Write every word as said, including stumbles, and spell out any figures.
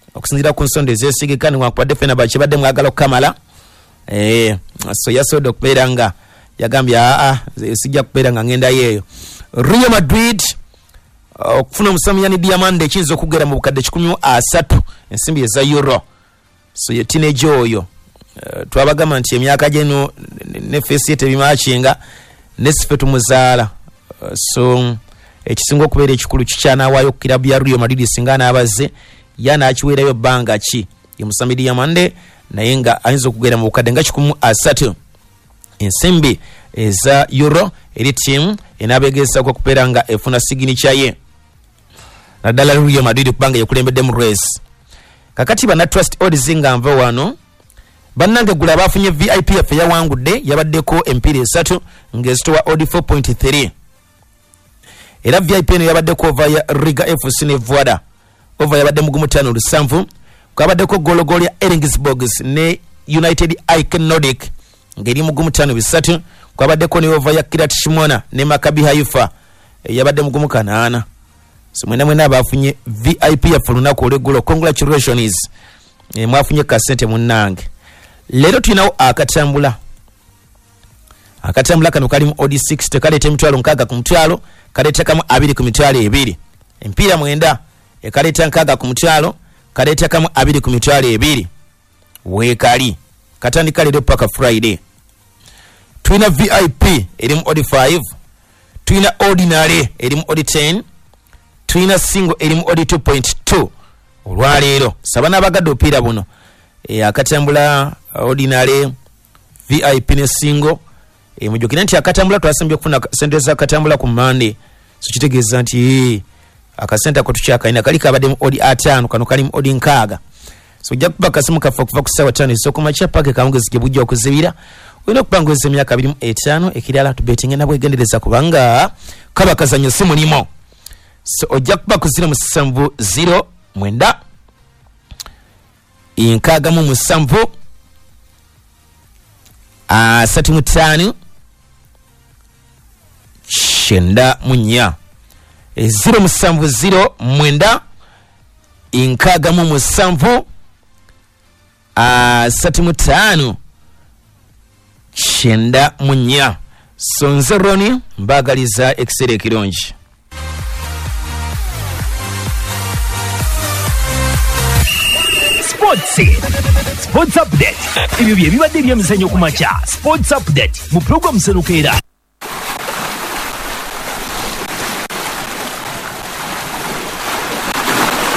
okusinzira ku nsonda ezesigikani wakwadde fena bakibadde mwagala okukamala eh so yasodo okubeera nga yagambye aa sijja kubeera nga ngenda yeeyo. Real Madrid okufuna omusamiyani Diamande kinzo okugera mu bukadde kikumi asatu ensimbi eza euro. So ye teenage oyo uh, twabagamba nti emyaka geno ne face yete bimachinga ne sifetu muzaala uh, so ekisinga okubeera ekikulu kikyana wayo kilabu ya Real Madrid singana abaze yana akiweerayo banga ki ye Musami Diamande naye nga ayinza okugera mu bukadde nga kikumi asatu ensimbi eza euro eri team enabegesa kwa kupeera nga efuna signature ye naddala Real Madrid kubanga yekulembedde mu race. Kakati bana trust odds nga nva wano bannange gula bafunye V I P yafe yawangudde yabaddeko empira esatu ngezitowa odd four point three era V I P eno yabaddeko over ya Riga F C ne Vuada over yabadde mugumu tano lusanvu kwabaddeko golo golo ya Eringsborgs ne United Icon Nordic ngeri mugumu tano bisatu kwabaddeko ne over ya Kirat Shimona ne Maccabi Haifa yabadde mugumu kanaana. So mwena mwena abafunye V I P ya lunaku olweggulo congratulations e, mwafunye kasente munnange. Lero tulinawo akatambula akatambula kano kalimu odd sixty kaleta emitwalo nkaaga ku mutwalo kaleta kamu abiri ku mitwalo ebiri empira mwenda ekaleta nkaaga ku mutwalo kaleta kamu abiri ku mitwalo ebiri weekali katandika lero paka Friday. Tulina V I P erimu odd five tulina ordinary erimu odd ten tulina single erimu odd two point two olwaleero sabana bagadde opira buno e, akatambula ordinary V I P ne single e, mujukira nti akatambula twasembye kufuna sente za akatambula ku Monday so kitegeeza nti akasenta ko tukyakaina kali kabadde mu odd atano kano kali mu odd nkaaga so jja kuba kasimu kafa kuva ku sawa tano so kuma cha pake kaongezi ke bujja okuzibira oyina okupangweza emyaka abiri mu etaano ekirala tubetinga nabwe egendereza kubanga kaba kazanyo simu nimo. So ojja kuba ku zero musanvu zero mwenda inkaaga mu musanvu asatu mu ttaano kyenda mu nnya zero musanvu zero mwenda inkaaga mu musanvu asatu mu ttaano kyenda mu nnya. So nze Roni mbaagaliza ekiseera ekirungi. Sports Sports Update. Ebyo bye bibadde by'emizannyo ku makya. Sports Update mu program Serukeera.